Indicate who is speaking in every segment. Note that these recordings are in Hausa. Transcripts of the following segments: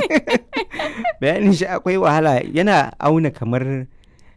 Speaker 1: bayanin shi akwai wahala, yana auna kamar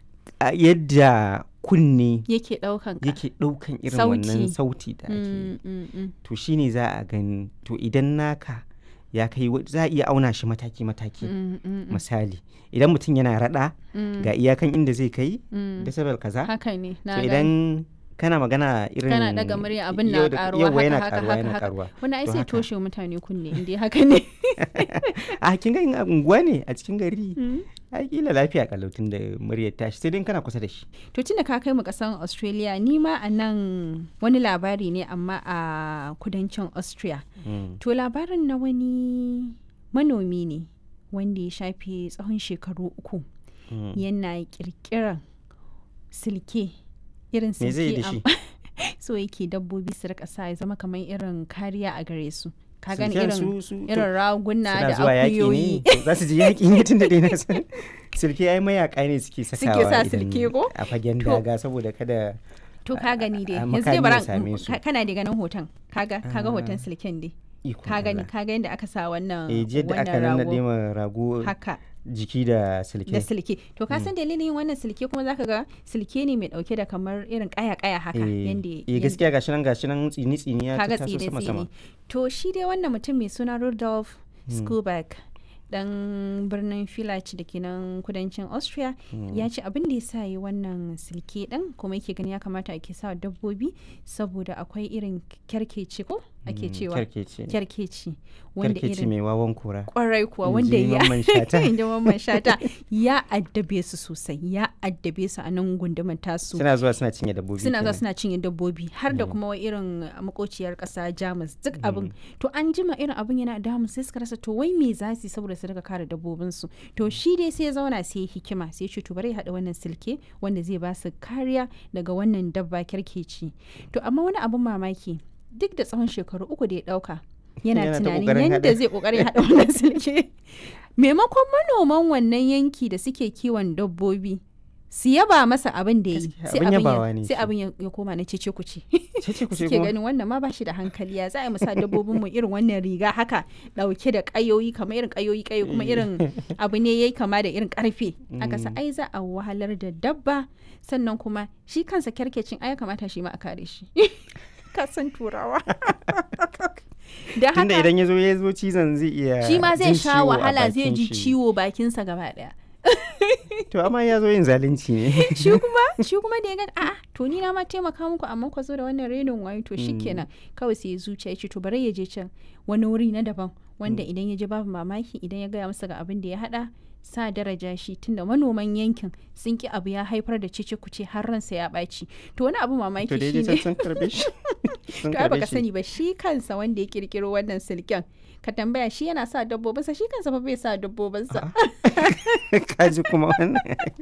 Speaker 1: yadda kunne
Speaker 2: yake ɗaukan
Speaker 1: irin wannan sauti da ake to shine za a gani. To idan naka ya kai za a iya auna shi mataki-mataki. Misali idan mutum yana rada ga iyakan inda zai kai decibel kaza.
Speaker 2: Haka ne,
Speaker 1: to idan kana magana irin
Speaker 2: kana daga murya abin na karuwa haka wani ai sai toshe mutane kunne inda haka ne.
Speaker 1: A kin ga unguwa ne a cikin gari ai kila lafiya kalautin da muryar tashi sai dai kana kusa da shi.
Speaker 2: To tunda ka kai mu kasan Australia, ni ma a nan wani labari ne amma a kudancin Austria. To labarin na wani manomi ne wanda ya shafe tsawon shekaru 3 yana kirkiran silke, irin silke so yake dabbobi su rika sa ya zama kamar irin kariya a gare su. Ka gani irin raguna da akuyoyi
Speaker 1: za su ji yaƙi ne tun da dai na san silke ai mayaka ne suke sakawa
Speaker 2: a
Speaker 1: fagen daga saboda kada
Speaker 2: to ka gani dai yanzu dai bara kana da ganin hoton kaga hoton silken dai ka gani yadda aka sa wannan
Speaker 1: rago
Speaker 2: haka
Speaker 1: jiki da silke
Speaker 2: to ka san dalilin wannan silke kuma zaka ga silke ne mai dauke da kamar irin kaya haka yanda
Speaker 1: gaskiya gashi nan tsini ya taso sama
Speaker 2: to shi dai wannan mutum mai suna Rudolf Skuback dan birnin Villach da ke nan kudancin Austria ya ce abin da ya sa yi wannan silke din kuma yake gani ya kamata ake sa dabbobi saboda akwai irin kyarkeci ko ake cewa kyarkeci wanda irin
Speaker 1: mai wawan kura
Speaker 2: kwarai kuwa wanda ya Mamman Shata ya addabe su sosai, ya addabe su a nan gundumar tasu.
Speaker 1: Suna zuwa suna cinye dabbobi
Speaker 2: har da kuma irin makociyar kasa Jamus duk abin. To an jima irin abin yana damu sai suka rasa to wai me za su saboda su daga kare dabbobin su. To shi dai sai ya zauna sai hikima sai ya ce to bari ya hada wannan silke wanda zai ba su kariya daga wannan dabba kyarkeci. To amma wani abin mamaki duk da tsawon shekaru 3 da ya dauka yana tunanin yadda zai kokarin hada wannan silke, maimakon manoman wannan yanki da suke kiwon dabbobi su yaba masa abin da yi sai abin ya koma na cece kuce suke ganin wannan ma ba shi da hankali, ya za a yi musa dabbobin mu irin wannan riga haka dauke da kayoyi kamar irin kayoyi kuma irin abu ne yayi kama da irin karfe aka sa ai za a wahalar da dabba, sannan kuma shi kansa kyarkecin ai kamata shi ma a kare shi kasan turawa
Speaker 1: da haka tunda idan ya zo cizon zai iya
Speaker 2: shi ma zai sha wahala, zai ji ciwo bakinsa gaba daya.
Speaker 1: To amma ya zo yin zalunci ne
Speaker 2: shi kuma da ya ga a'a to ni na ma taimaka muku amma ku zo da wannan renin wayo to shikenan kawai sai ya zuciya ya ce to bari ya je can wani wuri na daban wanda idan ya je babu mamaki idan ya gaya masa ga abin da ya hada sa daraja shi tunda manoman yankin sun ki abu ya haifar da cece kuce har ransa ya ɓaci. To wani abu mamaki shi ne
Speaker 1: sun karbe shi
Speaker 2: to ai baka sani ba shi kansa wanda ya kirkiro wannan silken ka tambaya shi yana sa dabbobinsa, shi kansa fa bai sa dabbobinsa.
Speaker 1: Kaji kuma wannan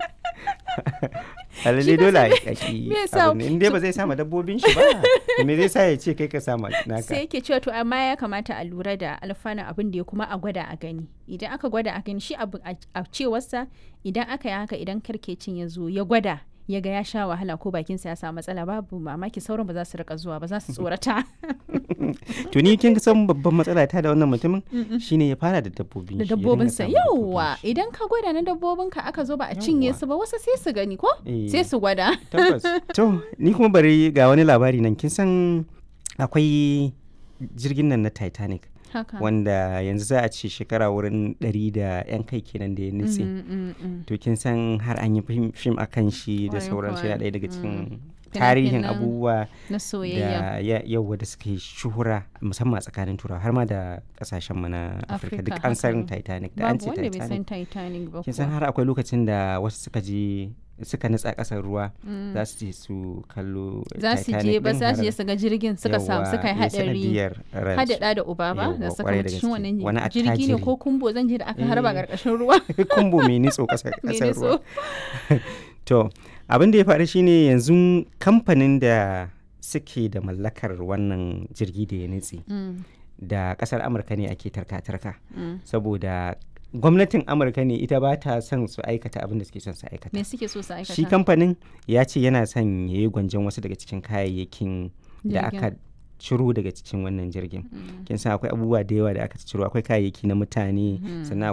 Speaker 1: alalle dole a kaki in dai ba zai sama dabbobin shi ba me zai sa ya ce kai ka sama naka.
Speaker 2: Sai yake cewa to amma ya kamata a lura da alfanun abin da ya kuma a gwada a gani, idan aka gwada a gani shi abu a cewarsa idan aka yi haka idan karkecin ya zo ya gwada ya ga ya sha wahala ko bakinsa ya samu matsala babu mamaki sauran ba za su rika zuwa ba za su tsorata.
Speaker 1: To ni kin san babban matsala ta da wannan mutumin shine ya fara da
Speaker 2: dabbobinsa yauwa idan ka gwada na dabbobinka aka zo ba a cinye su ba wasu sai su gani ko sai su gwada.
Speaker 1: Tabbas. To ni kuma bari ga wani labari nan, kin san akwai jirgin nan na Titanic wanda yanzu za a ce shekara wurin 100 da 'yan kai kenan da ya nutse. To kin san har an yi fim a kan shi da sauransu, yana ɗaya daga cikin tarihin abubuwa
Speaker 2: na soyayya
Speaker 1: da yawa da suka yi shuhura musamman tsakanin turawa har ma da kasashen mu na Afirka duk an san Titanic da an ce
Speaker 2: Titanic
Speaker 1: kin san har akwai lokacin da wasu suka nutsa kasar ruwa za su je su kallo Titanic
Speaker 2: ba za su je su ga jirgin suka yi hadari hadada da uba ba da suka mutu cikin wannan jirgi ne ko kumbo zan je da aka harba karkashin ruwa
Speaker 1: kumbo mai nitso kasar ruwa. To abin da ya faru shine yanzu kamfanin da suke da mallakar wannan jirgi da ya nutse da kasar Amurka ne ake tarka saboda gwamnatin Amurka ne ita ba ta son su aikata abin da suke son su aikata.
Speaker 2: Me suke so su aikata?
Speaker 1: Shi kamfanin ya ce yana son ya yi gwanjon wasu daga cikin kayayyakin da aka ciro daga cikin wannan jirgin. Kin san akwai abubuwa da yawa da aka ciro, akwai kayayyaki na mutane sannan